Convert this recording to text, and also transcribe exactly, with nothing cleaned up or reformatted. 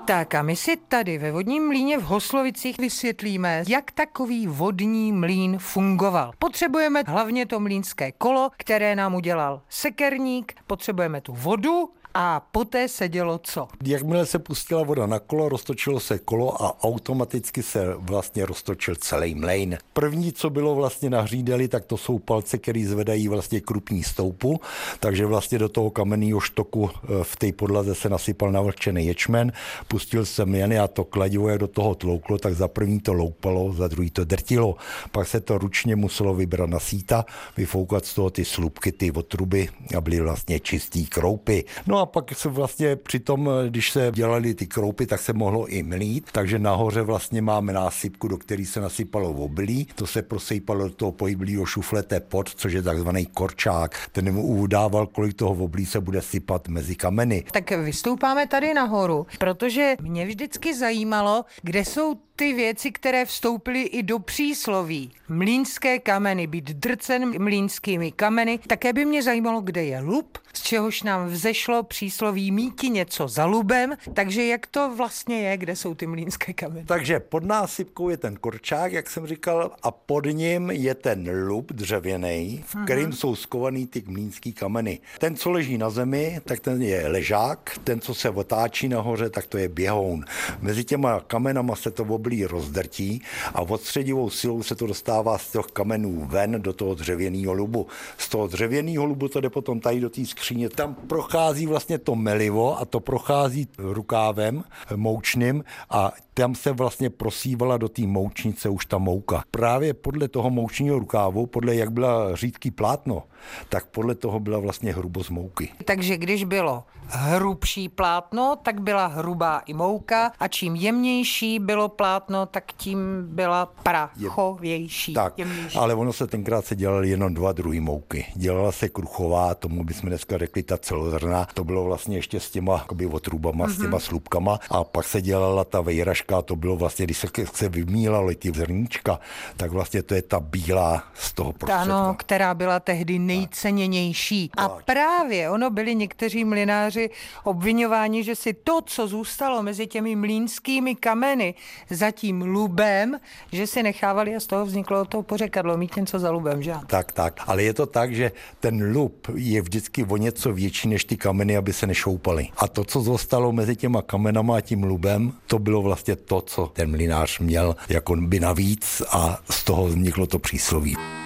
Tak a my si tady ve vodním mlýně v Hoslovicích vysvětlíme, jak takový vodní mlýn fungoval. Potřebujeme hlavně to mlýnské kolo, které nám udělal sekerník, potřebujeme tu vodu a poté se dělo co? Jakmile se pustila voda na kolo, roztočilo se kolo a automaticky se vlastně roztočil celý mlejn. První, co bylo vlastně na hřídeli, tak to jsou palce, které zvedají vlastně krupní stoupu, takže vlastně do toho kamenného štoku v té podlaze se nasypal navlhčený ječmen, pustil se měny a to kladivo, jak do toho tlouklo, tak za první to loupalo, za druhý to drtilo. Pak se to ručně muselo vybrat na síta, vyfoukat z toho ty slupky, ty otruby a byly vlastně čistý kroupy. No a pak se vlastně přitom, když se dělali ty kroupy, tak se mohlo i mlít, takže nahoře vlastně máme násypku, do které se nasypalo obilí, to se prosejpalo do toho pohyblího šuflete pod, což je takzvaný korčák. Ten mu udával, kolik toho obilí se bude sypat mezi kameny. Tak vystoupáme tady nahoru, protože mě vždycky zajímalo, kde jsou ty věci, které vstoupily i do přísloví. Mlýnské kameny, být drcen mlýnskými kameny. Také by mě zajímalo, kde je lub, z čehož nám vzešlo přísloví míti něco za lubem. Takže jak to vlastně je, kde jsou ty mlýnské kameny? Takže pod násypkou je ten korčák, jak jsem říkal, a pod ním je ten lub dřevěný, v kterým uh-huh. jsou skovaný ty mlýnský kameny. Ten, co leží na zemi, tak ten je ležák, ten, co se otáčí nahoře, tak to je běhoun. Mezi těma kamenama se to oblí rozdrtí a odstředivou silou se to dostává z těch kamenů ven do toho dřevěného lubu. Z toho dřevěného lubu to jde potom tady do té skříně. Tam prochází vlastně to melivo a to prochází rukávem moučným a tam se vlastně prosívala do té moučnice už ta mouka. Právě podle toho moučního rukávu, podle jak byla řídký plátno, tak podle toho byla vlastně hrubost mouky. Takže když bylo hrubší plátno, tak byla hrubá i mouka a čím jemnější bylo plátno, tak tím byla prachovější. Tak, jemnější. Ale ono se tenkrát se dělaly jenom dva druhy mouky. Dělala se kruchová, tomu bychom dneska řekli ta celozrnná, to bylo vlastně ještě s těma jakoby otrubama, mm-hmm. s těma slupkama a pak se dělala ta vejraška, to bylo vlastně, když se, se vymílaly ty zrníčka, tak vlastně to je ta bílá z toho prostředka. Ano, která byla tehdy nejcenněnější. A tak. Právě ono byli někteří mlynáři obviňováni, že si to, co zůstalo mezi těmi mlýnskými kameny za tím lubem, že si nechávali a z toho vzniklo to pořekadlo, mít něco za lubem, že? Tak, tak. Ale je to tak, že ten lub je vždycky o něco větší než ty kameny, aby se nešoupaly. A to, co zůstalo mezi těma kamenama a tím lubem, to bylo vlastně to, co ten mlynář měl jako by navíc a z toho vzniklo to přísloví.